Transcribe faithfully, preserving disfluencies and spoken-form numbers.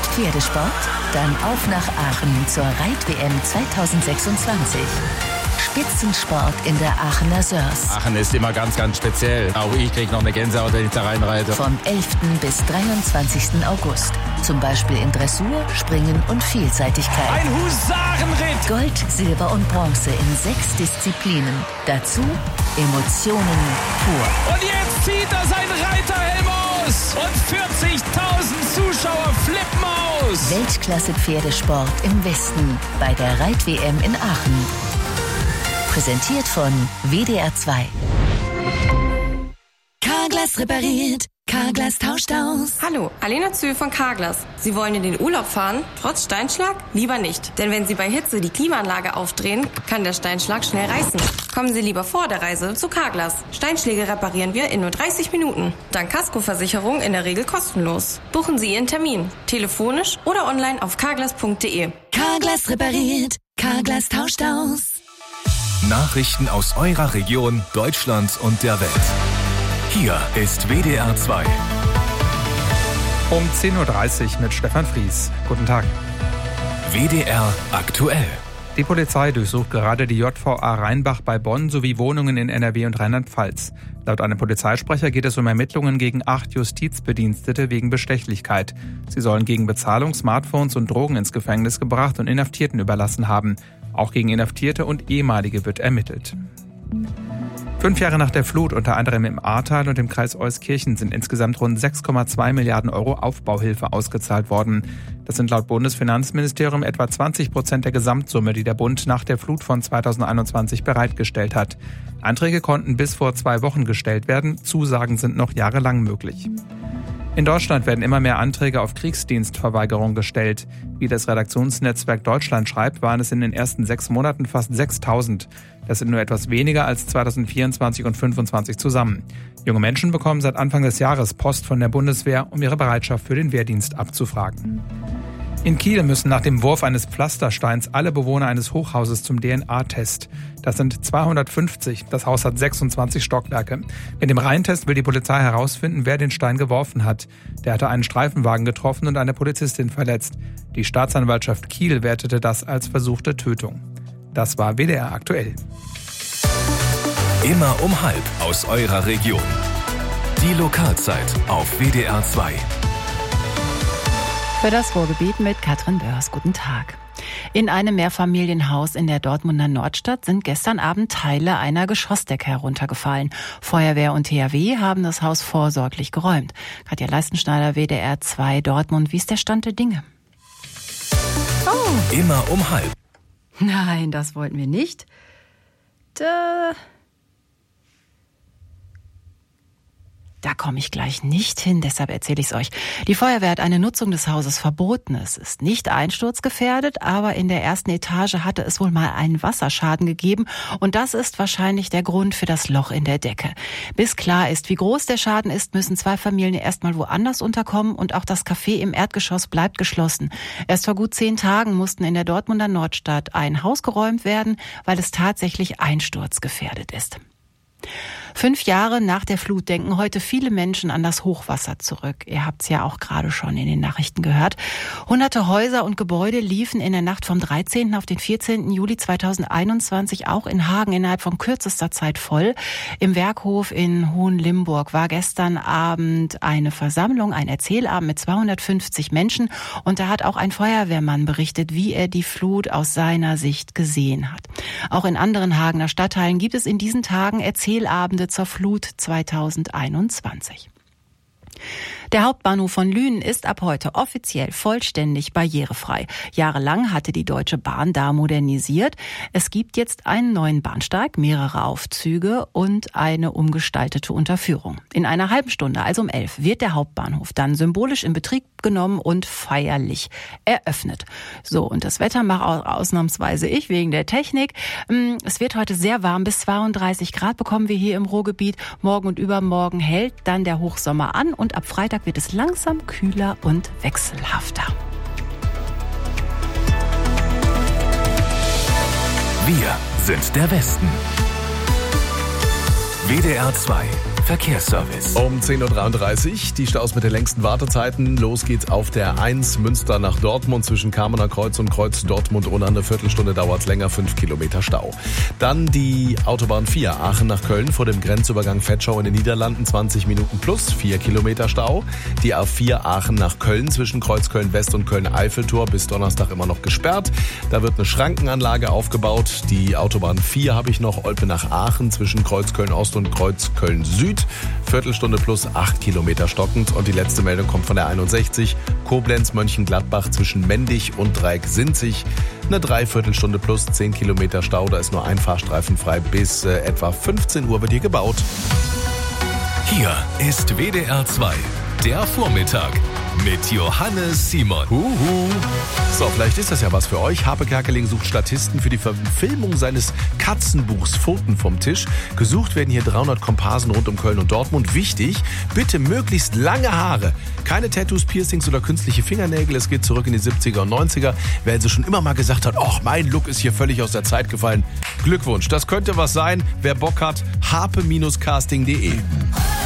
Pferdesport? Dann auf nach Aachen zur Reit-W M zweitausendsechsundzwanzig. Spitzensport in der Aachener Sörs. Aachen ist immer ganz, ganz speziell. Auch ich kriege noch eine Gänsehaut, wenn ich da reinreite. Vom elften bis dreiundzwanzigsten August. Zum Beispiel in Dressur, Springen und Vielseitigkeit. Ein Husarenritt! Gold, Silber und Bronze in sechs Disziplinen. Dazu Emotionen pur. Und jetzt zieht er sein Reiterhelm aus! Und vierzigtausend Zuschauer flippen aus! Weltklasse-Pferdesport im Westen bei der Reit-W M in Aachen. Präsentiert von W D R zwei. Carglass repariert, Carglass tauscht aus. Hallo, Alena Zöhl von Carglass. Sie wollen in den Urlaub fahren, trotz Steinschlag? Lieber nicht, denn wenn Sie bei Hitze die Klimaanlage aufdrehen, kann der Steinschlag schnell reißen. Kommen Sie lieber vor der Reise zu Carglass. Steinschläge reparieren wir in nur dreißig Minuten. Dank Kaskoversicherung in der Regel kostenlos. Buchen Sie Ihren Termin, telefonisch oder online auf carglass punkt de. Carglass repariert, Carglass tauscht aus. Nachrichten aus eurer Region, Deutschland und der Welt. Hier ist W D R zwei. Um zehn Uhr dreißig mit Stefan Fries. Guten Tag. W D R aktuell. Die Polizei durchsucht gerade die J V A Rheinbach bei Bonn sowie Wohnungen in N R W und Rheinland-Pfalz. Laut einem Polizeisprecher geht es um Ermittlungen gegen acht Justizbedienstete wegen Bestechlichkeit. Sie sollen gegen Bezahlung Smartphones und Drogen ins Gefängnis gebracht und Inhaftierten überlassen haben. Auch gegen Inhaftierte und Ehemalige wird ermittelt. Fünf Jahre nach der Flut, unter anderem im Ahrtal und im Kreis Euskirchen, sind insgesamt rund sechs Komma zwei Milliarden Euro Aufbauhilfe ausgezahlt worden. Das sind laut Bundesfinanzministerium etwa zwanzig Prozent der Gesamtsumme, die der Bund nach der Flut von zweitausendeinundzwanzig bereitgestellt hat. Anträge konnten bis vor zwei Wochen gestellt werden, Zusagen sind noch jahrelang möglich. In Deutschland werden immer mehr Anträge auf Kriegsdienstverweigerung gestellt. Wie das Redaktionsnetzwerk Deutschland schreibt, waren es in den ersten sechs Monaten fast sechstausend. Das sind nur etwas weniger als zweitausendvierundzwanzig und zweitausendfünfundzwanzig zusammen. Junge Menschen bekommen seit Anfang des Jahres Post von der Bundeswehr, um ihre Bereitschaft für den Wehrdienst abzufragen. In Kiel müssen nach dem Wurf eines Pflastersteins alle Bewohner eines Hochhauses zum D N A-Test. Das sind zweihundertfünfzig. Das Haus hat sechsundzwanzig Stockwerke. Mit dem Reihentest will die Polizei herausfinden, wer den Stein geworfen hat. Der hatte einen Streifenwagen getroffen und eine Polizistin verletzt. Die Staatsanwaltschaft Kiel wertete das als versuchte Tötung. Das war W D R aktuell. Immer um halb aus eurer Region. Die Lokalzeit auf W D R zwei. Für das Ruhrgebiet mit Katrin Börs. Guten Tag. In einem Mehrfamilienhaus in der Dortmunder Nordstadt sind gestern Abend Teile einer Geschossdecke heruntergefallen. Feuerwehr und T H W haben das Haus vorsorglich geräumt. Katja Leistenschneider, W D R zwei Dortmund. Wie ist der Stand der Dinge? Oh. Immer um halb. Nein, das wollten wir nicht. Da... Da komme ich gleich nicht hin, deshalb erzähle ich es euch. Die Feuerwehr hat eine Nutzung des Hauses verboten. Es ist nicht einsturzgefährdet, aber in der ersten Etage hatte es wohl mal einen Wasserschaden gegeben und das ist wahrscheinlich der Grund für das Loch in der Decke. Bis klar ist, wie groß der Schaden ist, müssen zwei Familien erstmal woanders unterkommen und auch das Café im Erdgeschoss bleibt geschlossen. Erst vor gut zehn Tagen mussten in der Dortmunder Nordstadt ein Haus geräumt werden, weil es tatsächlich einsturzgefährdet ist. Fünf Jahre nach der Flut denken heute viele Menschen an das Hochwasser zurück. Ihr habt es ja auch gerade schon in den Nachrichten gehört. Hunderte Häuser und Gebäude liefen in der Nacht vom dreizehnten auf den vierzehnten Juli zweitausendeinundzwanzig auch in Hagen innerhalb von kürzester Zeit voll. Im Werkhof in Hohenlimburg war gestern Abend eine Versammlung, ein Erzählabend mit zweihundertfünfzig Menschen. Und da hat auch ein Feuerwehrmann berichtet, wie er die Flut aus seiner Sicht gesehen hat. Auch in anderen Hagener Stadtteilen gibt es in diesen Tagen Erzählabende zur Flut zweitausendeinundzwanzig. Der Hauptbahnhof von Lünen ist ab heute offiziell vollständig barrierefrei. Jahrelang hatte die Deutsche Bahn da modernisiert. Es gibt jetzt einen neuen Bahnsteig, mehrere Aufzüge und eine umgestaltete Unterführung. In einer halben Stunde, also um elf, wird der Hauptbahnhof dann symbolisch in Betrieb genommen und feierlich eröffnet. So, und das Wetter mache ausnahmsweise ich wegen der Technik. Es wird heute sehr warm, bis zweiunddreißig Grad bekommen wir hier im Ruhrgebiet. Morgen und übermorgen hält dann der Hochsommer an und ab Freitag wird es langsam kühler und wechselhafter. Wir sind der Westen. W D R zwei Verkehrsservice. Um zehn Uhr dreiunddreißig, die Staus mit den längsten Wartezeiten. Los geht's auf der eins Münster nach Dortmund zwischen Kamener Kreuz und Kreuz Dortmund. Ohne eine Viertelstunde dauert's länger, fünf Kilometer Stau. Dann die Autobahn vier Aachen nach Köln vor dem Grenzübergang Vetschau in den Niederlanden, zwanzig Minuten plus, vier Kilometer Stau. Die A vier Aachen nach Köln zwischen Kreuz Köln West und Köln Eiffeltor bis Donnerstag immer noch gesperrt. Da wird eine Schrankenanlage aufgebaut. Die Autobahn vier habe ich noch, Olpe nach Aachen zwischen Kreuz Köln Ost und Kreuz Köln Süd. Viertelstunde plus acht Kilometer stockend. Und die letzte Meldung kommt von der einundsechzig. Koblenz Mönchengladbach zwischen Mendig und Dreieck-Sinzig. Eine Dreiviertelstunde plus zehn Kilometer Stau. Da ist nur ein Fahrstreifen frei. Bis äh, etwa fünfzehn Uhr wird hier gebaut. Hier ist W D R zwei, der Vormittag mit Johannes Simon. Huhu. So, vielleicht ist das ja was für euch. Harpe Kerkeling sucht Statisten für die Verfilmung seines Katzenbuchs Pfoten vom Tisch. Gesucht werden hier dreihundert Komparsen rund um Köln und Dortmund. Wichtig, bitte möglichst lange Haare. Keine Tattoos, Piercings oder künstliche Fingernägel. Es geht zurück in die siebziger und neunziger. Wer also schon immer mal gesagt hat, ach, mein Look ist hier völlig aus der Zeit gefallen. Glückwunsch, das könnte was sein. Wer Bock hat, harpe Casting punkt de.